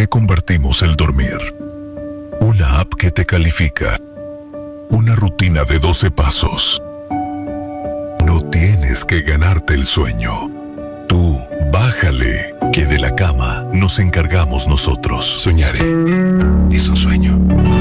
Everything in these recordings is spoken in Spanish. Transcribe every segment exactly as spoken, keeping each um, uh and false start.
qué convertimos el dormir? Una app que te califica. Una rutina de doce pasos. No tienes que ganarte el sueño. Tú, bájale, que de la cama nos encargamos nosotros. Soñaré. Es un sueño.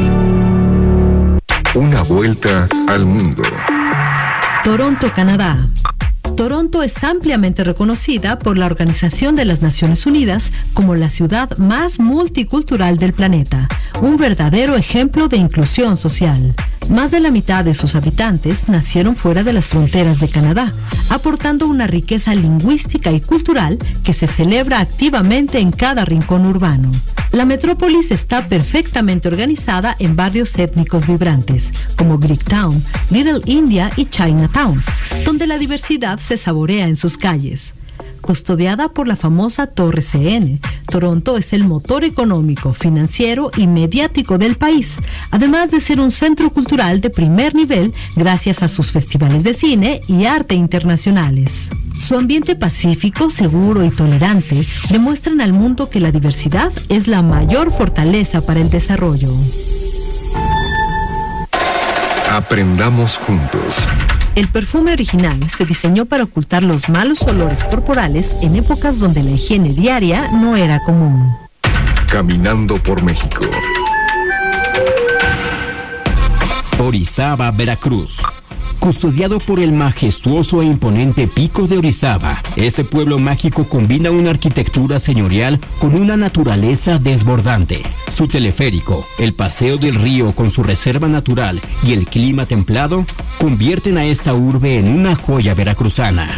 Una vuelta al mundo. Toronto, Canadá. Toronto es ampliamente reconocida por la Organización de las Naciones Unidas como la ciudad más multicultural del planeta, un verdadero ejemplo de inclusión social. Más de la mitad de sus habitantes nacieron fuera de las fronteras de Canadá, aportando una riqueza lingüística y cultural que se celebra activamente en cada rincón urbano. La metrópolis está perfectamente organizada en barrios étnicos vibrantes, como Greektown, Little India y Chinatown, donde la diversidad se saborea en sus calles. Custodiada por la famosa Torre C N, Toronto es el motor económico, financiero y mediático del país, además de ser un centro cultural de primer nivel gracias a sus festivales de cine y arte internacionales. Su ambiente pacífico, seguro y tolerante demuestran al mundo que la diversidad es la mayor fortaleza para el desarrollo. Aprendamos juntos. El perfume original se diseñó para ocultar los malos olores corporales en épocas donde la higiene diaria no era común. Caminando por México. Orizaba, Veracruz. Custodiado por el majestuoso e imponente Pico de Orizaba, este pueblo mágico combina una arquitectura señorial con una naturaleza desbordante. Su teleférico, el paseo del río con su reserva natural y el clima templado convierten a esta urbe en una joya veracruzana.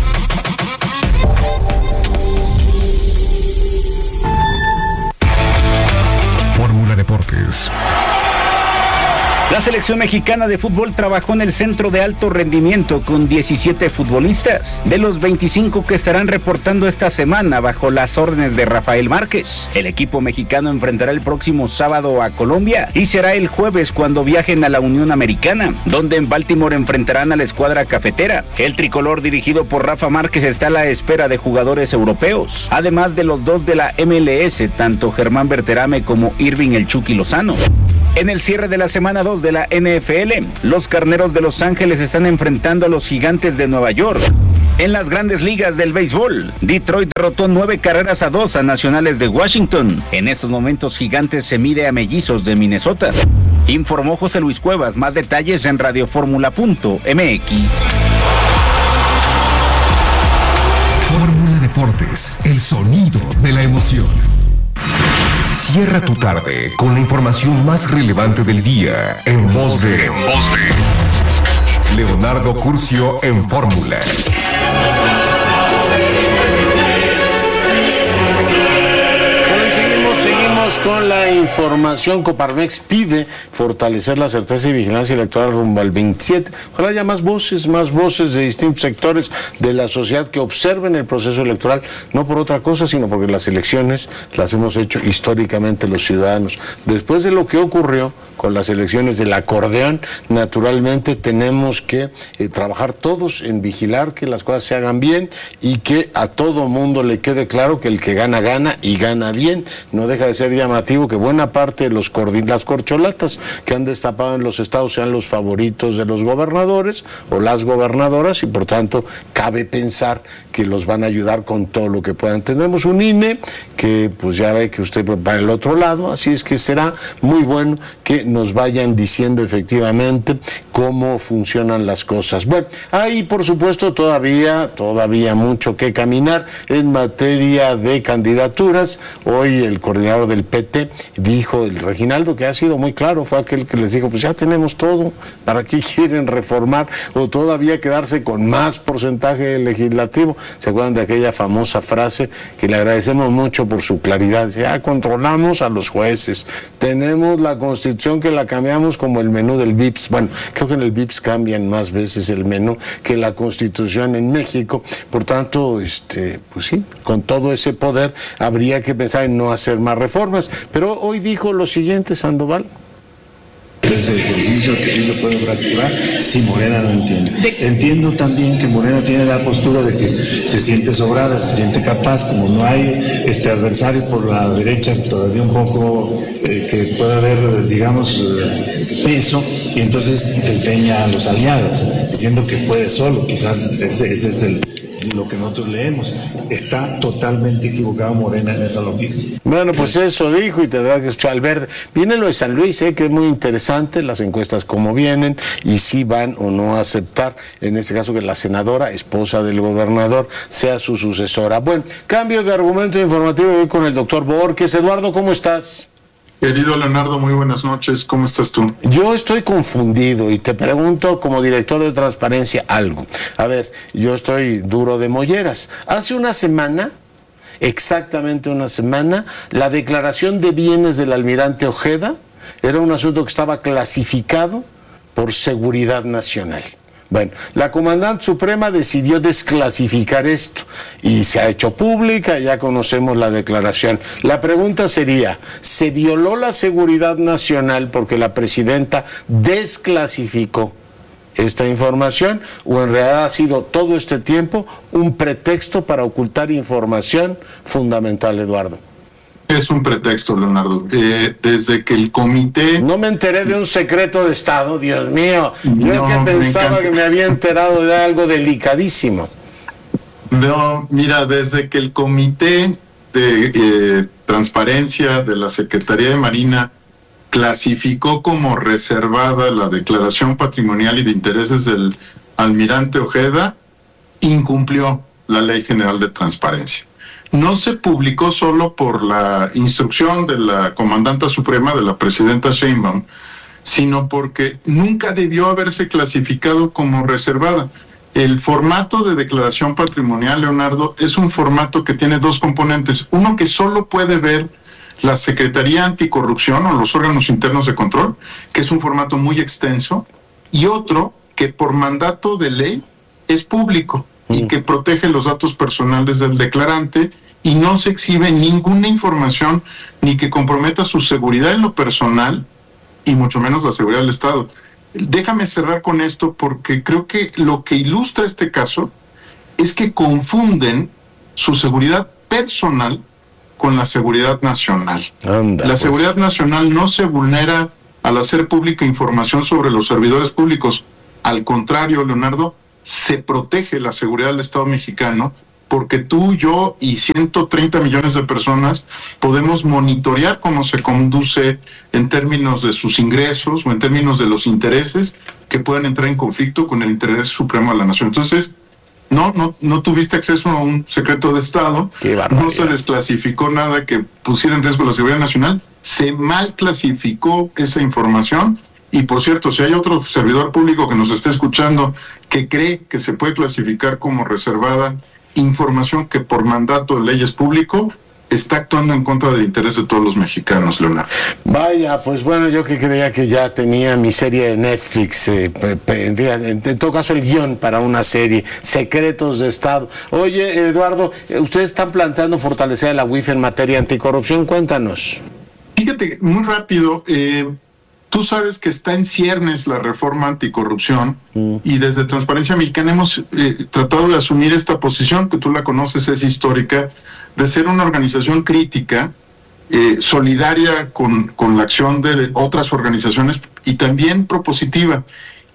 Fórmula Deportes. La selección mexicana de fútbol trabajó en el centro de alto rendimiento con diecisiete futbolistas, de los veinticinco que estarán reportando esta semana bajo las órdenes de Rafael Márquez. El equipo mexicano enfrentará el próximo sábado a Colombia y será el jueves cuando viajen a la Unión Americana, donde en Baltimore enfrentarán a la escuadra cafetera. El tricolor dirigido por Rafa Márquez está a la espera de jugadores europeos, además de los dos de la M L S, tanto Germán Berterame como Irving El Chucky Lozano. En el cierre de la semana dos de la N F L, los Carneros de Los Ángeles están enfrentando a los Gigantes de Nueva York. En las grandes ligas del béisbol, Detroit derrotó nueve carreras a dos a Nacionales de Washington. En estos momentos, Gigantes se mide a Mellizos de Minnesota. Informó José Luis Cuevas. Más detalles en radioformula punto m x. Fórmula Deportes, el sonido de la emoción. Cierra tu tarde con la información más relevante del día en voz de, en voz de Leonardo Curcio en Fórmula. Seguimos con la información. Coparmex pide fortalecer la certeza y vigilancia electoral rumbo al veintisiete. Ojalá haya más voces, más voces de distintos sectores de la sociedad que observen el proceso electoral, no por otra cosa, sino porque las elecciones las hemos hecho históricamente los ciudadanos. Después de lo que ocurrió con las elecciones del acordeón, naturalmente tenemos que eh, trabajar todos en vigilar que las cosas se hagan bien y que a todo mundo le quede claro que el que gana, gana y gana bien. No deja de ser llamativo que buena parte de los cordi- las corcholatas que han destapado en los estados sean los favoritos de los gobernadores o las gobernadoras y por tanto cabe pensar que los van a ayudar con todo lo que puedan. Tendremos un I N E que pues ya ve que usted va al otro lado, así es que será muy bueno que nos vayan diciendo efectivamente cómo funcionan las cosas. Bueno, hay por supuesto todavía, todavía mucho que caminar en materia de candidaturas. Hoy el coordinador del P T dijo, el Reginaldo, que ha sido muy claro, fue aquel que les dijo, pues ya tenemos todo, ¿para qué quieren reformar o todavía quedarse con más porcentaje legislativo? ¿Se acuerdan de aquella famosa frase que le agradecemos mucho por su claridad? Ya controlamos a los jueces, tenemos la Constitución que la cambiamos como el menú del V I P S. Bueno, creo que en el V I P S cambian más veces el menú que la Constitución en México. Por tanto, este, pues sí, con todo ese poder habría que pensar en no hacer más reformas. Pero hoy dijo lo siguiente, Sandoval. ese ejercicio que sí se puede fracturar si Morena no entiende. Entiendo también que Morena tiene la postura de que se siente sobrada, se siente capaz, como no hay este adversario por la derecha todavía un poco eh, que pueda haber, digamos, eh, peso, y entonces desdeña a los aliados, diciendo que puede solo. Quizás ese, ese es el lo que nosotros leemos. Está totalmente equivocado Morena en esa lógica. Bueno, pues eso dijo, y tendrá que escuchar al verde. Viene lo de San Luis, ¿eh? Que es muy interesante, las encuestas como vienen, y si van o no a aceptar, en este caso, que la senadora, esposa del gobernador, sea su sucesora. Bueno, cambio de argumento informativo, voy con el doctor Borges. Eduardo, ¿cómo estás? Querido Leonardo, muy buenas noches. ¿Cómo estás tú? Yo estoy confundido y te pregunto como director de Transparencia algo. A ver, yo estoy duro de molleras. Hace una semana, exactamente una semana, la declaración de bienes del almirante Ojeda era un asunto que estaba clasificado por seguridad nacional. Bueno, la comandante suprema decidió desclasificar esto y se ha hecho pública, ya conocemos la declaración. La pregunta sería, ¿se violó la seguridad nacional porque la presidenta desclasificó esta información, o en realidad ha sido todo este tiempo un pretexto para ocultar información fundamental, Eduardo? Es un pretexto, Leonardo. Eh, desde que el comité... No me enteré de un secreto de Estado, Dios mío. Yo No, que pensaba me que me había enterado de algo delicadísimo. No, mira, desde que el comité de eh, transparencia de la Secretaría de Marina clasificó como reservada la declaración patrimonial y de intereses del almirante Ojeda, incumplió la Ley General de Transparencia. No se publicó solo por la instrucción de la comandanta suprema, de la presidenta Sheinbaum, sino porque nunca debió haberse clasificado como reservada. El formato de declaración patrimonial, Leonardo, es un formato que tiene dos componentes. Uno que solo puede ver la Secretaría Anticorrupción o los órganos internos de control, que es un formato muy extenso, y otro que por mandato de ley es público y que protege los datos personales del declarante y no se exhibe ninguna información ni que comprometa su seguridad en lo personal y mucho menos la seguridad del Estado. Déjame cerrar con esto porque creo que lo que ilustra este caso es que confunden su seguridad personal con la seguridad nacional. Anda, la pues. seguridad nacional no se vulnera al hacer pública información sobre los servidores públicos. Al contrario, Leonardo, se protege la seguridad del Estado mexicano porque tú, yo y ciento treinta millones de personas podemos monitorear cómo se conduce en términos de sus ingresos o en términos de los intereses que puedan entrar en conflicto con el interés supremo de la nación. Entonces, no, no, no tuviste acceso a un secreto de Estado, no se desclasificó nada que pusiera en riesgo la seguridad nacional, se mal clasificó esa información. Y por cierto, si hay otro servidor público que nos esté escuchando que cree que se puede clasificar como reservada información que por mandato de ley es público, está actuando en contra del interés de todos los mexicanos, Leonardo. Vaya, pues bueno, yo que creía que ya tenía mi serie de Netflix, eh, pe, pe, en, en todo caso el guión para una serie, Secretos de Estado. Oye, Eduardo, ustedes están planteando fortalecer a la U I F en materia anticorrupción, cuéntanos. Fíjate, muy rápido, eh, tú sabes que está en ciernes la reforma anticorrupción mm. y desde Transparencia Mexicana hemos eh, tratado de asumir esta posición, que tú la conoces, es histórica, de ser una organización crítica, eh, solidaria con, con la acción de otras organizaciones y también propositiva.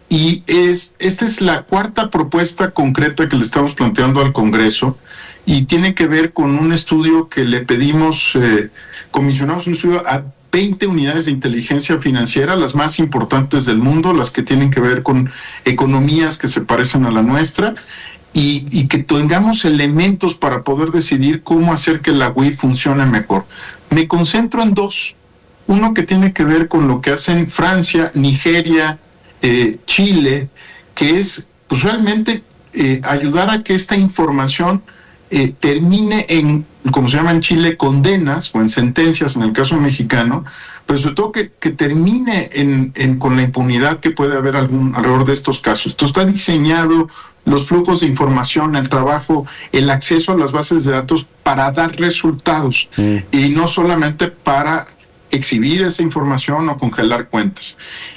Y es, esta es la cuarta propuesta concreta que le estamos planteando al Congreso y tiene que ver con un estudio que le pedimos, eh, comisionamos un estudio a veinte unidades de inteligencia financiera, las más importantes del mundo, las que tienen que ver con economías que se parecen a la nuestra, y, y que tengamos elementos para poder decidir cómo hacer que la U I F funcione mejor. Me concentro en dos. Uno que tiene que ver con lo que hacen Francia, Nigeria, eh, Chile, que es pues, realmente eh, ayudar a que esta información eh, termine en, como se llama en Chile, condenas o en sentencias en el caso mexicano, pero sobre todo que, que termine en, en, con la impunidad que puede haber algún, alrededor de estos casos. Esto está diseñado, los flujos de información, el trabajo, el acceso a las bases de datos para dar resultados mm. y no solamente para exhibir esa información o congelar cuentas.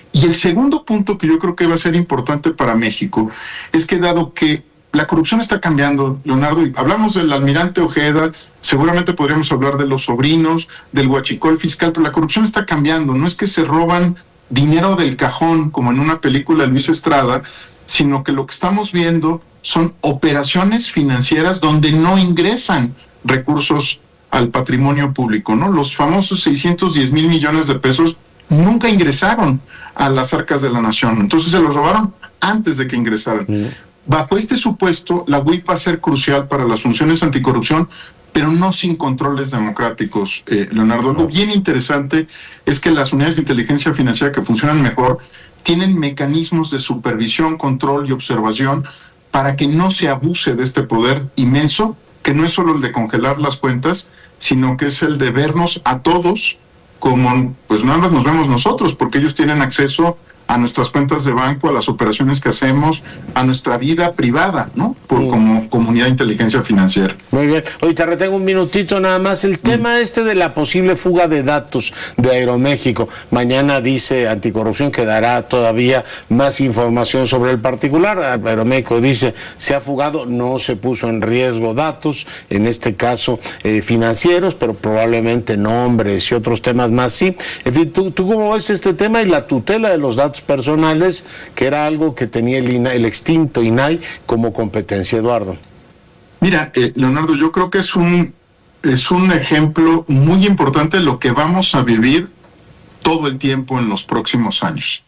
Y el segundo punto que yo creo que va a ser importante para México es que dado que la corrupción está cambiando, Leonardo, y hablamos del almirante Ojeda, seguramente podríamos hablar de los sobrinos, del huachicol fiscal, pero la corrupción está cambiando, no es que se roban dinero del cajón como en una película de Luis Estrada, sino que lo que estamos viendo son operaciones financieras donde no ingresan recursos al patrimonio público, ¿no? Los famosos seiscientos diez mil millones de pesos nunca ingresaron a las arcas de la nación, entonces se los robaron antes de que ingresaran. Mm. Bajo este supuesto, la U I F va a ser crucial para las funciones anticorrupción, pero no sin controles democráticos, eh, Leonardo. Algo bien interesante es que las unidades de inteligencia financiera que funcionan mejor tienen mecanismos de supervisión, control y observación para que no se abuse de este poder inmenso, que no es solo el de congelar las cuentas, sino que es el de vernos a todos como, pues nada más nos vemos nosotros, porque ellos tienen acceso a nuestras cuentas de banco, a las operaciones que hacemos, a nuestra vida privada, ¿no? Por, mm. como comunidad de inteligencia financiera. Muy bien. Oye, te retengo un minutito nada más. El mm. tema este de la posible fuga de datos de Aeroméxico. Mañana dice Anticorrupción que dará todavía más información sobre el particular. Aeroméxico dice, se ha fugado, no se puso en riesgo datos, en este caso eh, financieros, pero probablemente nombres y otros temas más sí. En fin, ¿tú, tú cómo ves este tema y la tutela de los datos personales, que era algo que tenía el, I N A I, el extinto I N A I como competencia, Eduardo? Mira, eh, Leonardo, yo creo que es un, es un ejemplo muy importante de lo que vamos a vivir todo el tiempo en los próximos años,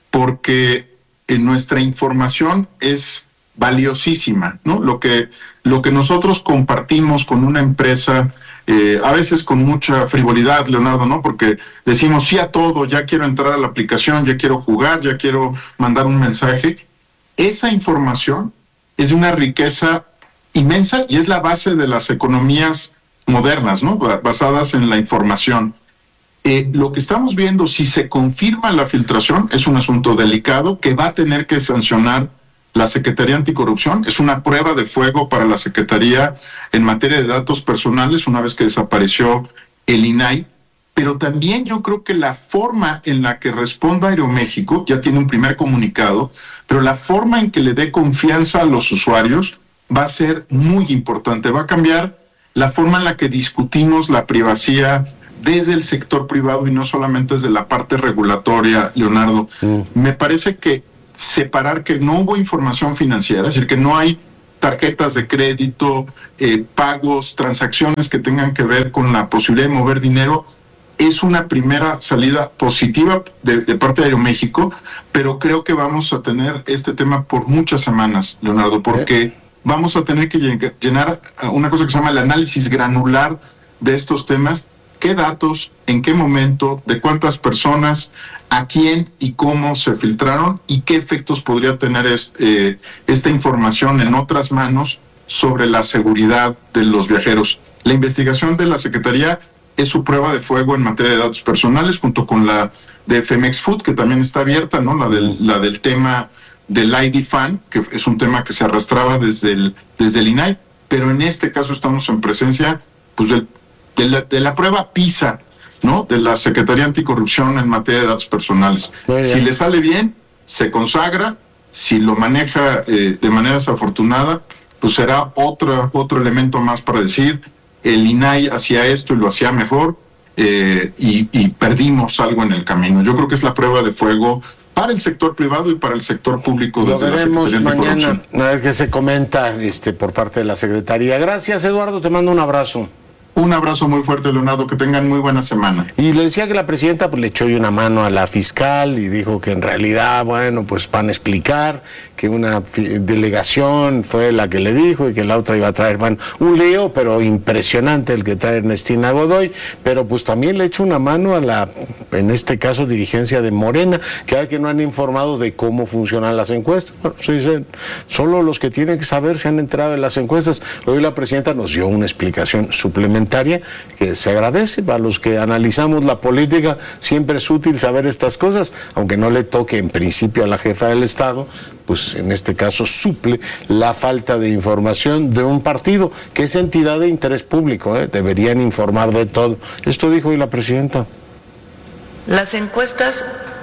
porque eh, nuestra información es valiosísima, ¿no? Lo que, lo que nosotros compartimos con una empresa, Eh, a veces con mucha frivolidad, Leonardo, ¿no? Porque decimos sí a todo, ya quiero entrar a la aplicación, ya quiero jugar, ya quiero mandar un mensaje. Esa información es de una riqueza inmensa y es la base de las economías modernas, ¿no? Basadas en la información. Eh, lo que estamos viendo, si se confirma la filtración, es un asunto delicado que va a tener que sancionar la Secretaría Anticorrupción. Es una prueba de fuego para la Secretaría en materia de datos personales una vez que desapareció el I N A I, pero también yo creo que la forma en la que responda Aeroméxico, ya tiene un primer comunicado, pero la forma en que le dé confianza a los usuarios va a ser muy importante, va a cambiar la forma en la que discutimos la privacidad desde el sector privado y no solamente desde la parte regulatoria, Leonardo. Mm. Me parece que separar que no hubo información financiera, es decir, que no hay tarjetas de crédito, eh, pagos, transacciones que tengan que ver con la posibilidad de mover dinero, es una primera salida positiva de, de parte de Aeroméxico, pero creo que vamos a tener este tema por muchas semanas, Leonardo, porque vamos a tener que llenar una cosa que se llama el análisis granular de estos temas. ¿Qué datos, en qué momento, de cuántas personas, a quién y cómo se filtraron y qué efectos podría tener este, eh, esta información en otras manos sobre la seguridad de los viajeros? La investigación de la Secretaría es su prueba de fuego en materia de datos personales, junto con la de Femex Food, que también está abierta, ¿no? La del, la del tema del I D F A N, que es un tema que se arrastraba desde el, desde el I N A I, pero en este caso estamos en presencia pues del De la, de la prueba PISA, ¿no? De la Secretaría Anticorrupción en materia de datos personales. Si le sale bien, se consagra. Si lo maneja eh, de manera desafortunada, pues será otro, otro elemento más para decir, el I N A I hacía esto y lo hacía mejor, eh, y, y perdimos algo en el camino. Yo creo que es la prueba de fuego para el sector privado y para el sector público. Lo desde veremos la mañana, a ver qué se comenta este, por parte de la Secretaría. Gracias, Eduardo, te mando un abrazo. Un abrazo muy fuerte, Leonardo, que tengan muy buena semana. Y le decía que la presidenta pues, le echó una mano a la fiscal y dijo que en realidad, bueno, pues van a explicar que una delegación fue la que le dijo y que la otra iba a traer, bueno, un lío, pero impresionante el que trae Ernestina Godoy, pero pues también le echó una mano a la, en este caso, dirigencia de Morena, que hay que no han informado de cómo funcionan las encuestas. Bueno, sí, dicen, solo los que tienen que saber se han enterado de las encuestas. Hoy la presidenta nos dio una explicación suplementaria que se agradece. Para los que analizamos la política siempre es útil saber estas cosas, aunque no le toque en principio a la jefa del Estado, pues en este caso suple la falta de información de un partido que es entidad de interés público, ¿eh? Deberían informar de todo. Esto dijo hoy la presidenta. Las encuestas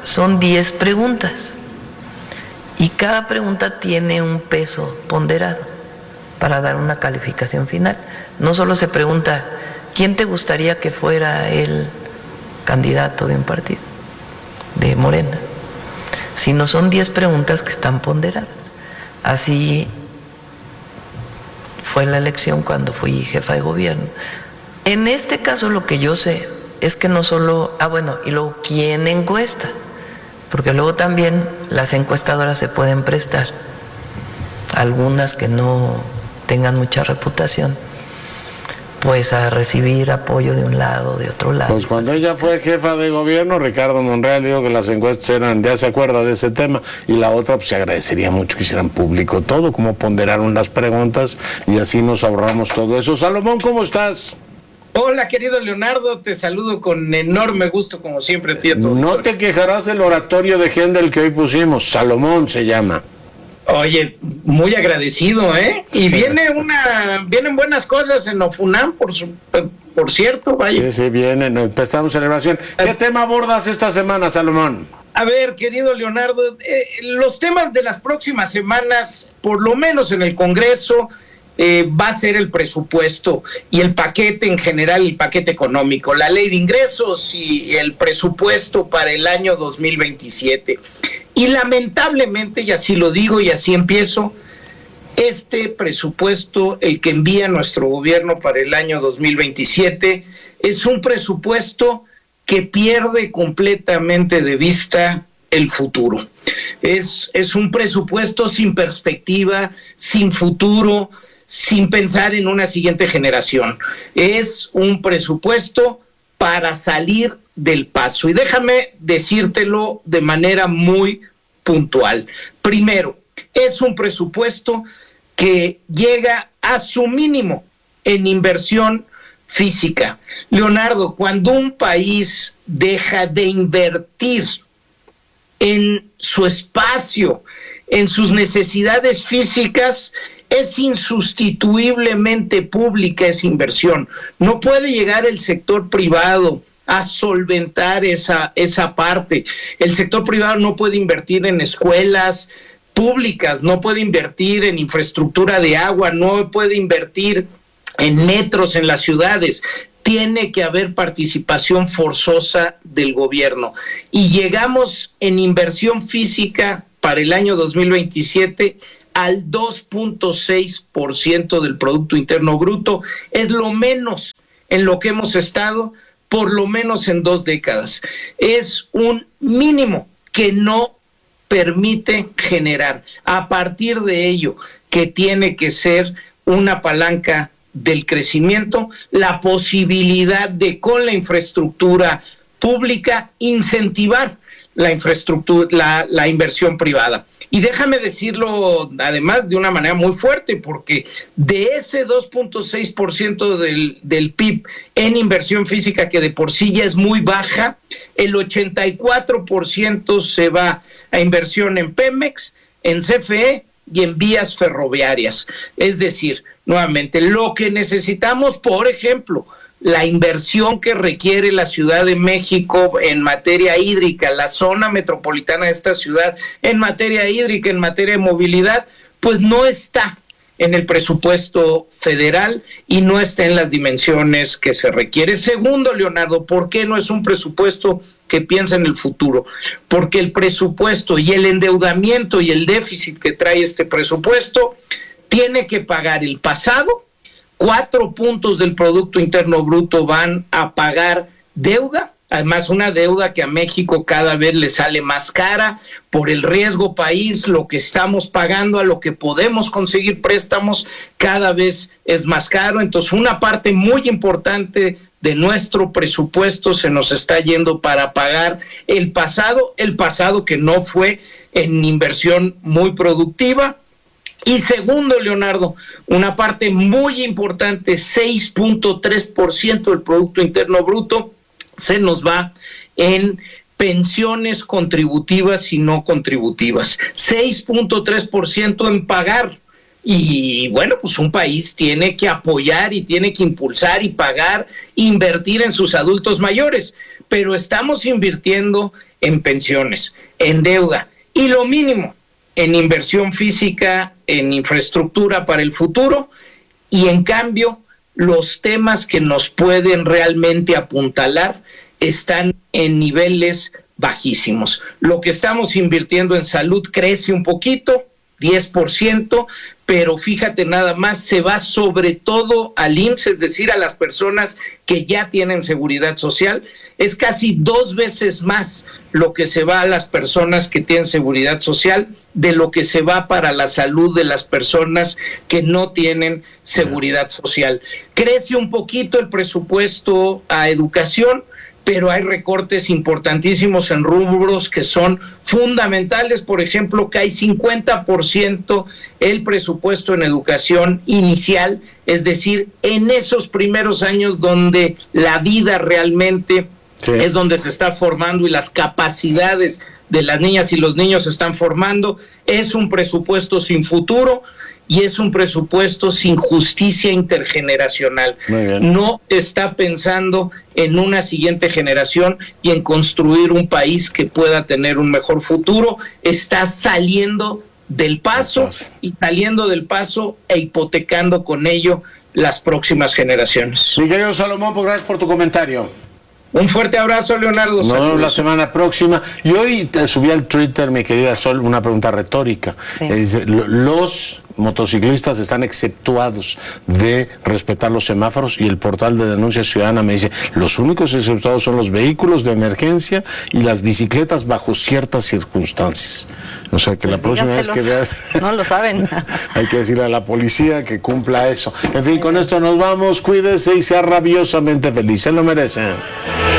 son diez preguntas y cada pregunta tiene un peso ponderado para dar una calificación final. No solo se pregunta quién te gustaría que fuera el candidato de un partido, de Morena, sino son diez preguntas que están ponderadas. Así fue la elección cuando fui jefa de gobierno. En este caso lo que yo sé es que no solo, ah bueno, y luego quién encuesta, porque luego también las encuestadoras se pueden prestar, algunas que no tengan mucha reputación, pues a recibir apoyo de un lado, de otro lado. Pues cuando ella fue jefa de gobierno, Ricardo Monreal dijo que las encuestas eran, ya se acuerda de ese tema, y la otra, pues se agradecería mucho que hicieran público todo, como ponderaron las preguntas, y así nos ahorramos todo eso. Salomón, ¿cómo estás? Hola, querido Leonardo, te saludo con enorme gusto, como siempre, tío. No te quejarás del oratorio de Händel que hoy pusimos, Salomón se llama. Oye, muy agradecido, ¿eh? Y viene una, vienen buenas cosas en Ofunam, por su, por cierto, vaya. Sí, sí, vienen, empezamos celebración. ¿Qué tema abordas esta semana, Salomón? A ver, querido Leonardo, eh, los temas de las próximas semanas, por lo menos en el Congreso, eh, va a ser el presupuesto y el paquete en general, el paquete económico, la ley de ingresos y el presupuesto para el año dos mil veintisiete. Y lamentablemente, y así lo digo y así empiezo, este presupuesto, el que envía nuestro gobierno para el año dos mil veintisiete, es un presupuesto que pierde completamente de vista el futuro. Es, es un presupuesto sin perspectiva, sin futuro, sin pensar en una siguiente generación. Es un presupuesto para salir del paso. Y déjame decírtelo de manera muy puntual. Primero, es un presupuesto que llega a su mínimo en inversión física. Leonardo, cuando un país deja de invertir en su espacio, en sus necesidades físicas, es insustituiblemente pública esa inversión. No puede llegar el sector privado a solventar esa, esa parte. El sector privado no puede invertir en escuelas públicas, no puede invertir en infraestructura de agua, no puede invertir en metros en las ciudades. Tiene que haber participación forzosa del gobierno. Y llegamos en inversión física para el año dos mil veintisiete al dos punto seis por ciento del Producto Interno Bruto. Es lo menos en lo que hemos estado por lo menos en dos décadas. Es un mínimo que no permite generar. A partir de ello, que tiene que ser una palanca del crecimiento, la posibilidad de, con la infraestructura pública, incentivar la infraestructura, la, la inversión privada. Y déjame decirlo además de una manera muy fuerte, porque de ese dos punto seis por ciento del, del P I B en inversión física, que de por sí ya es muy baja, el ochenta y cuatro por ciento se va a inversión en Pemex, en C F E y en vías ferroviarias. Es decir, nuevamente, lo que necesitamos, por ejemplo, la inversión que requiere la Ciudad de México en materia hídrica, la zona metropolitana de esta ciudad en materia hídrica, en materia de movilidad, pues no está en el presupuesto federal y no está en las dimensiones que se requiere. Segundo, Leonardo, ¿por qué no es un presupuesto que piensa en el futuro? Porque el presupuesto y el endeudamiento y el déficit que trae este presupuesto tiene que pagar el pasado. Cuatro puntos del Producto Interno Bruto van a pagar deuda, además una deuda que a México cada vez le sale más cara por el riesgo país, lo que estamos pagando a lo que podemos conseguir préstamos cada vez es más caro. Entonces una parte muy importante de nuestro presupuesto se nos está yendo para pagar el pasado, el pasado que no fue en inversión muy productiva. Y segundo, Leonardo, una parte muy importante, seis punto tres por ciento del Producto Interno Bruto se nos va en pensiones contributivas y no contributivas. seis punto tres por ciento en pagar. Y bueno, pues un país tiene que apoyar y tiene que impulsar y pagar, invertir en sus adultos mayores. Pero estamos invirtiendo en pensiones, en deuda y lo mínimo en inversión física, en infraestructura para el futuro, y en cambio los temas que nos pueden realmente apuntalar están en niveles bajísimos. Lo que estamos invirtiendo en salud crece un poquito, diez por ciento, pero fíjate nada más, se va sobre todo al I M S S, es decir, a las personas que ya tienen seguridad social. Es casi dos veces más lo que se va a las personas que tienen seguridad social de lo que se va para la salud de las personas que no tienen seguridad social. Crece un poquito el presupuesto a educación, pero hay recortes importantísimos en rubros que son fundamentales. Por ejemplo, que hay cincuenta por ciento el presupuesto en educación inicial, es decir, en esos primeros años donde la vida realmente sí. es donde se está formando y las capacidades de las niñas y los niños se están formando. Es un presupuesto sin futuro y es un presupuesto sin justicia intergeneracional. No está pensando en una siguiente generación y en construir un país que pueda tener un mejor futuro. Está saliendo del paso y saliendo del paso e hipotecando con ello las próximas generaciones. Mi querido Salomón, pues gracias por tu comentario. Un fuerte abrazo, Leonardo. Nos vemos la semana próxima. Y hoy te subí al Twitter, mi querida Sol, una pregunta retórica. Sí. Dice, los motociclistas están exceptuados de respetar los semáforos, y el portal de denuncia ciudadana me dice, los únicos exceptuados son los vehículos de emergencia y las bicicletas bajo ciertas circunstancias. O sea que pues la próxima vez que veas... No lo saben. Hay que decirle a la policía que cumpla eso. En fin, con esto nos vamos. Cuídese y sea rabiosamente feliz. Se lo merecen.